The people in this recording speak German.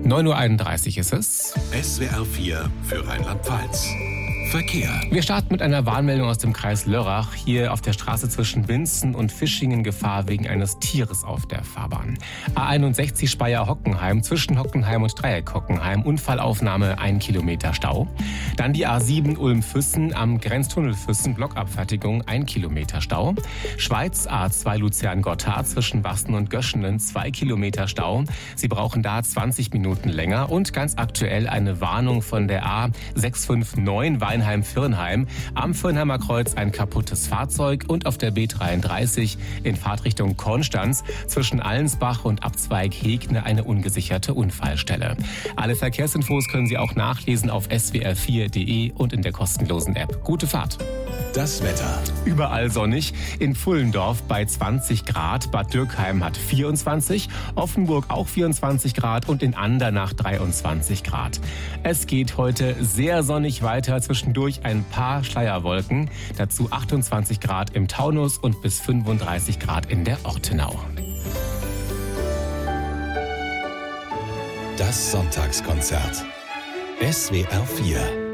9.31 Uhr ist es. SWR 4 für Rheinland-Pfalz. Verkehr. Wir starten mit einer Warnmeldung aus dem Kreis Lörrach. Hier auf der Straße zwischen Binzen und Fischingen Gefahr wegen eines Tieres auf der Fahrbahn. A61 Speyer-Hockenheim zwischen Hockenheim und Dreieck-Hockenheim. Unfallaufnahme 1 Kilometer Stau. Dann die A7 Ulm-Füssen am Grenztunnel Füssen. Blockabfertigung 1 Kilometer Stau. Schweiz A2 Luzern-Gotthard zwischen Basten und Göschenen 2 Kilometer Stau. Sie brauchen da 20 Minuten länger. Und ganz aktuell eine Warnung von der A659 Weinheim-Firnheim. Am Firnheimer Kreuz ein kaputtes Fahrzeug und auf der B33 in Fahrtrichtung Konstanz zwischen Allensbach und Abzweig Hegne eine ungesicherte Unfallstelle. Alle Verkehrsinfos können Sie auch nachlesen auf swr4.de und in der kostenlosen App. Gute Fahrt! Das Wetter. Überall sonnig. In Pfullendorf bei 20 Grad. Bad Dürkheim hat 24. Offenburg auch 24 Grad und in Andernach 23 Grad. Es geht heute sehr sonnig weiter. Zwischendurch ein paar Schleierwolken. Dazu 28 Grad im Taunus und bis 35 Grad in der Ortenau. Das Sonntagskonzert. SWR 4